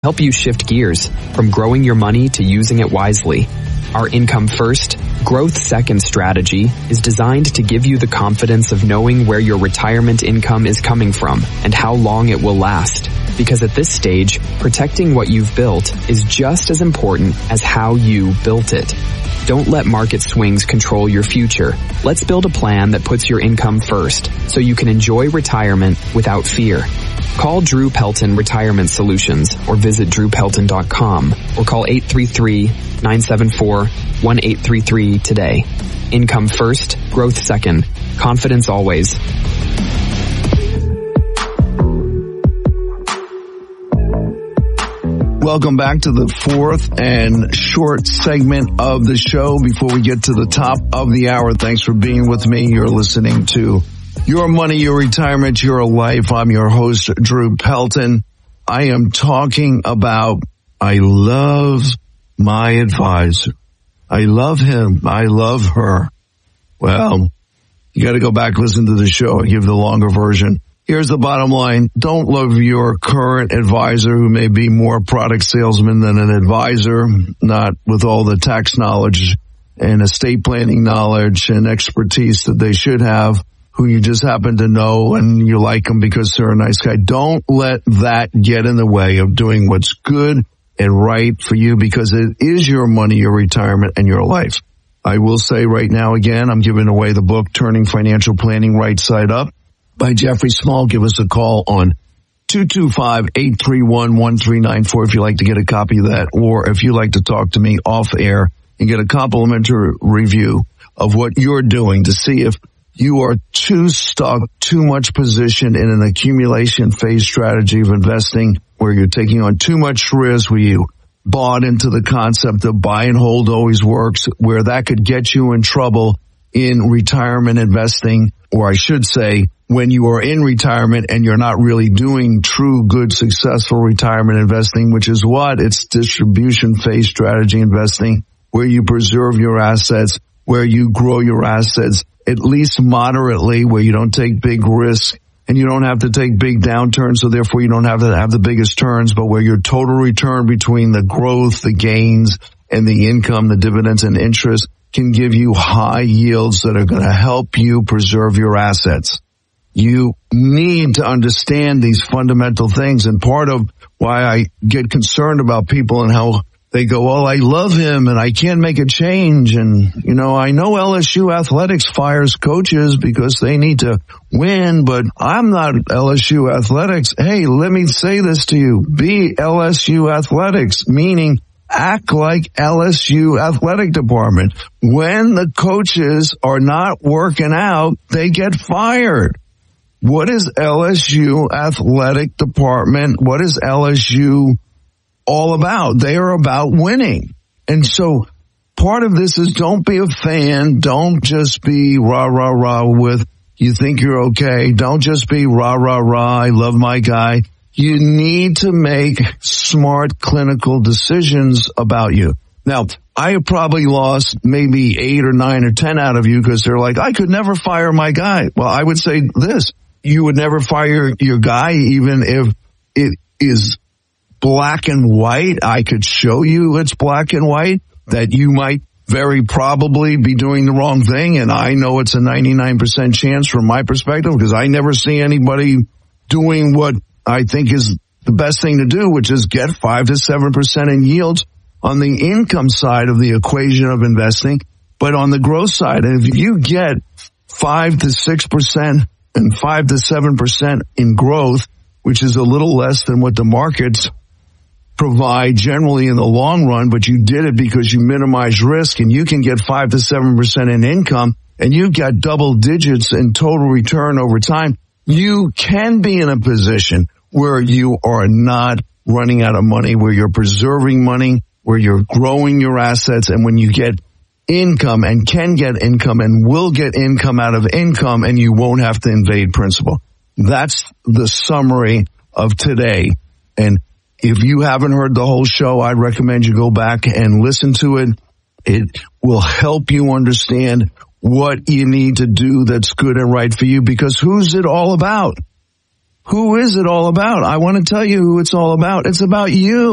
help you shift gears from growing your money to using it wisely. Our Income First, Growth Second strategy is designed to give you the confidence of knowing where your retirement income is coming from and how long it will last. Because at this stage, protecting what you've built is just as important as how you built it. Don't let market swings control your future. Let's build a plan that puts your income first so you can enjoy retirement without fear. Call Drew Pelton Retirement Solutions or visit drewpelton.com or call 833-974-1833 today. Income first, growth second, confidence always. Welcome back to the fourth and short segment of the show before we get to the top of the hour. Thanks for being with me. You're listening to Your Money, Your Retirement, Your Life. I'm your host, Drew Pelton. I am talking about I love my advisor. I love him. I love her. Well, you got to go back, listen to the show, and give the longer version. Here's the bottom line. Don't love your current advisor who may be more product salesman than an advisor, not with all the tax knowledge and estate planning knowledge and expertise that they should have, who you just happen to know and you like them because they're a nice guy. Don't let that get in the way of doing what's good and right for you, because it is your money, your retirement, and your life. I will say right now again, I'm giving away the book, Turning Financial Planning Right Side Up, by Jeffrey Small. Give us a call on 225-831-1394 if you'd like to get a copy of that, or if you'd like to talk to me off air and get a complimentary review of what you're doing to see if you are too stuck, too much positioned in an accumulation phase strategy of investing where you're taking on too much risk, where you bought into the concept of buy and hold always works, where that could get you in trouble in retirement investing, or I should say, when you are in retirement and you're not really doing true, good, successful retirement investing, which is what? It's distribution phase strategy investing, where you preserve your assets, where you grow your assets, at least moderately, where you don't take big risks and you don't have to take big downturns, so therefore you don't have to have the biggest turns, but where your total return between the growth, the gains, and the income, the dividends and interest can give you high yields that are going to help you preserve your assets. You need to understand these fundamental things, and part of why I get concerned about people and how they go, oh, I love him and I can't make a change. And, you know, I know LSU Athletics fires coaches because they need to win, but I'm not LSU Athletics. Hey, let me say this to you. Be LSU Athletics, meaning act like LSU athletic department. When the coaches are not working out, they get fired. What is LSU athletic department? What is LSU all about? They are about winning. And so part of this is don't be a fan. Don't just be rah, rah, rah with you think you're okay. Don't just be rah, rah, rah. I love my guy. You need to make smart clinical decisions about you. Now, I have probably lost maybe 8 or 9 or 10 out of you because they're like, I could never fire my guy. Well, I would say this. You would never fire your guy even if it is black and white. I could show you it's black and white, that you might very probably be doing the wrong thing. And I know it's a 99% chance from my perspective because I never see anybody doing what I think is the best thing to do, which is get 5 to 7% in yields on the income side of the equation of investing. But on the growth side, if you get 5 to 6% and 5 to 7% in growth, which is a little less than what the markets provide generally in the long run, but you did it because you minimize risk, and you can get 5 to 7% in income and you've got double digits in total return over time, you can be in a position where you are not running out of money, where you're preserving money, where you're growing your assets, and when you get income and can get income and will get income out of income, and you won't have to invade principal. That's the summary of today. And if you haven't heard the whole show, I'd recommend you go back and listen to it. It will help you understand what you need to do that's good and right for you, because who's it all about? Who is it all about? I want to tell you who it's all about. It's about you.